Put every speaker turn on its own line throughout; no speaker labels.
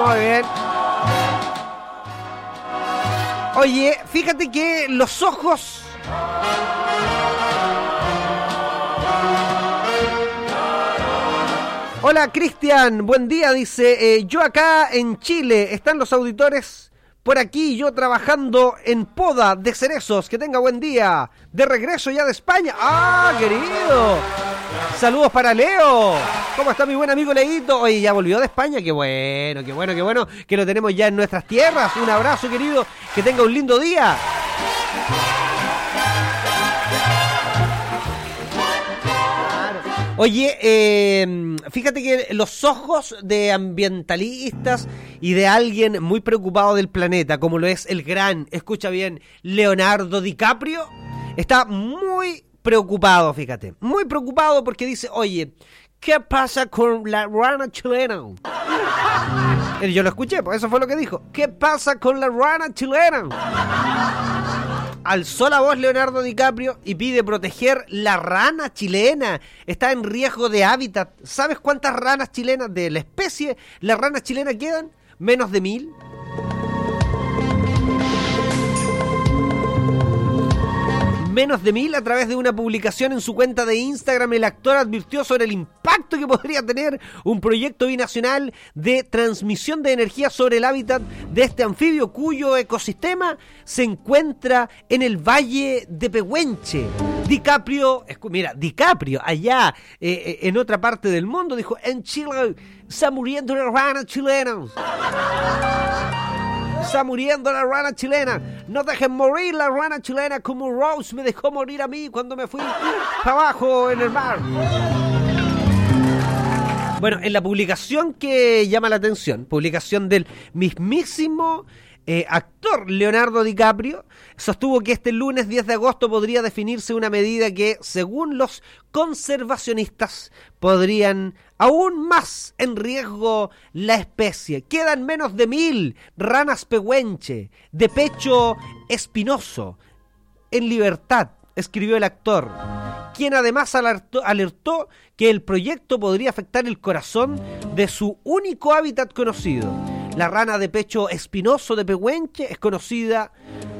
Muy bien. Oye, fíjate que los ojos... Hola, Cristian, buen día, dice, yo acá en Chile, están los auditores por aquí, yo trabajando en poda de cerezos, que tenga buen día, de regreso ya de España. ¡Ah, querido! Saludos para Leo. ¿Cómo está mi buen amigo Leito? Oye, ya volvió de España, qué bueno, qué bueno, qué bueno, que lo tenemos ya en nuestras tierras. Un abrazo, querido, que tenga un lindo día. Oye, fíjate que los ojos de ambientalistas y de alguien muy preocupado del planeta, como lo es el gran, escucha bien, Leonardo DiCaprio, está muy preocupado, fíjate, muy preocupado porque dice, oye, ¿qué pasa con la rana chilena? Yo lo escuché, pues eso fue lo que dijo. ¿Qué pasa con la rana chilena? Alzó la voz Leonardo DiCaprio y pide proteger la rana chilena. Está en riesgo de hábitat. ¿Sabes cuántas ranas chilenas de la especie la rana chilena quedan? Menos de 1000. Menos de 1000. A través de una publicación en su cuenta de Instagram, el actor advirtió sobre el impacto que podría tener un proyecto binacional de transmisión de energía sobre el hábitat de este anfibio, cuyo ecosistema se encuentra en el Valle de Pehuenche. DiCaprio, allá en otra parte del mundo, dijo, en Chile está muriendo la rana chilena. Está muriendo la rana chilena. No dejen morir la rana chilena como Rose me dejó morir a mí cuando me fui para abajo en el mar. Bueno, en la publicación que llama la atención, publicación del mismísimo actor Leonardo DiCaprio, sostuvo que este lunes 10 de agosto podría definirse una medida que, según los conservacionistas, podrían aún más en riesgo la especie. Quedan menos de 1000 ranas pehuenche de pecho espinoso en libertad, escribió el actor, quien además alertó que el proyecto podría afectar el corazón de su único hábitat conocido. La rana de pecho espinoso de Pehuenche es conocida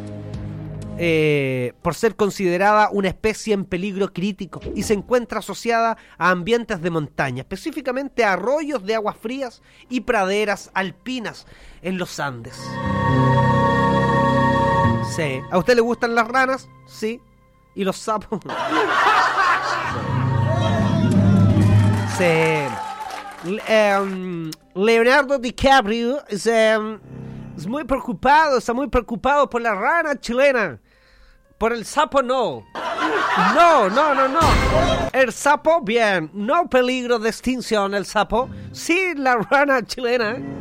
por ser considerada una especie en peligro crítico y se encuentra asociada a ambientes de montaña, específicamente a arroyos de aguas frías y praderas alpinas en los Andes. Sí. ¿A usted le gustan las ranas? Sí. ¿Y los sapos? Sí. Leonardo DiCaprio está muy preocupado por la rana chilena. Por el sapo no. No. El sapo, bien. No peligro de extinción el sapo. Sí, la rana chilena.